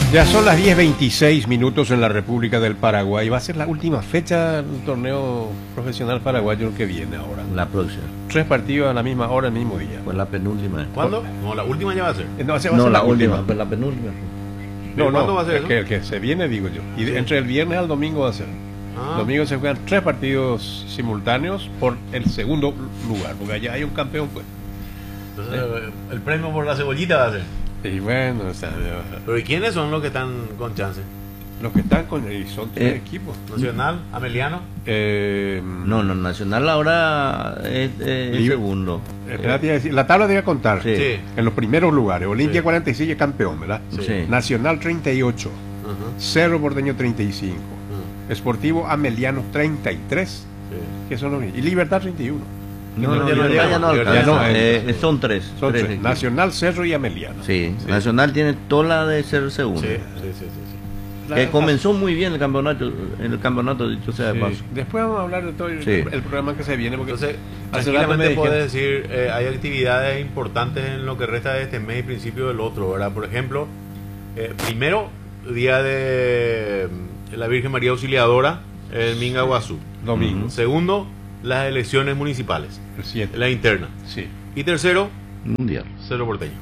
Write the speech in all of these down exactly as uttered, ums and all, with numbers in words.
Ya son las diez veintiséis minutos en la República del Paraguay. Va a ser la última fecha del torneo profesional paraguayo el que viene ahora. La próxima. Tres partidos a la misma hora, el mismo día. Pues la penúltima. ¿Cuándo? No, la última ya va a ser. No, esa va a No, ser la, la última, última. pues la penúltima. No, no, ¿Cuándo va a ser el eso? que, el que se viene, digo yo. Y de- Sí. entre el viernes al domingo va a ser. Ah. Domingo se juegan tres partidos simultáneos por el segundo lugar, porque allá hay un campeón, pues. Entonces, eh, el premio por la cebollita va a ser. Y bueno, o sea, Pero ¿y quiénes son los que están con chance? los que están con y son tres Eh. equipos. Nacional, Ameliano. Eh, No, no, Nacional ahora es, es Libre. segundo. espérate, iba a decir, la tabla debe contar. Sí. Sí. En los primeros lugares, Olimpia Sí. cuarenta y seis es campeón, ¿verdad? Sí. Sí. Nacional treinta y ocho, Ajá. Cerro Porteño treinta y cinco, Ajá. Sportivo Ameliano treinta y tres, Sí. que son los y Libertad treinta y uno. No, no, ya no ya, llega, ya no ya alcanza. no, Eh, eh, son tres. Son tres tres, equipos. Nacional, Cerro y Ameliano. Sí, Sí. Nacional tiene toda de ser segundo. Sí, sí, sí, sí, sí. Que comenzó muy bien el campeonato, en el campeonato dicho sea de Sí. paso. Después vamos a hablar de todo el, Sí. el programa que se viene, porque Entonces, hace rato me tranquilamente dijeron- puedes decir, eh, hay actividades importantes en lo que resta de este mes y principio del otro, ¿verdad? Por ejemplo, eh, primero, día de mm, la Virgen María Auxiliadora en Mingaguazú. domingo, Segundo, las elecciones municipales, el siete. la interna. Sí. Y tercero, Mundial. Cerro Porteño.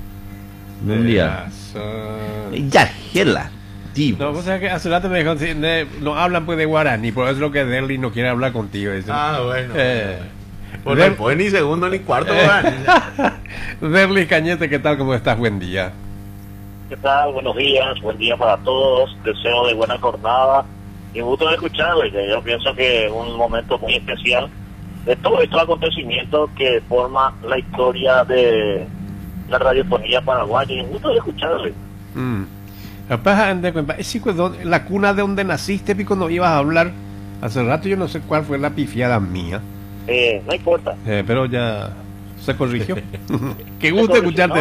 Mundial. Eso- Ya, gela. Tío. No, vos sabés que hace rato me dijo, sí, ne- no hablan pues de guaraní, por eso es lo que Derly no quiere hablar contigo. dice. Ah, bueno. Eh, Pues Ver- no puede ni segundo ni cuarto, Eh. ¿verdad? Derly Cañete, ¿qué tal? ¿Cómo estás? Buen día. ¿Qué tal? Buenos días, buen día para todos, deseo de buena jornada y un gusto de escucharles. que Yo pienso que es un momento muy especial de todos estos acontecimientos que forman la historia de la radiofonía paraguaya y un gusto de escucharles. Mm. Capaz, ande, compa- ese hijo de don- la cuna de donde naciste, pico, no ibas a hablar. Hace rato yo no sé cuál fue la pifiada mía, Eh, no importa. eh, pero ya se corrigió. Qué gusto escucharte.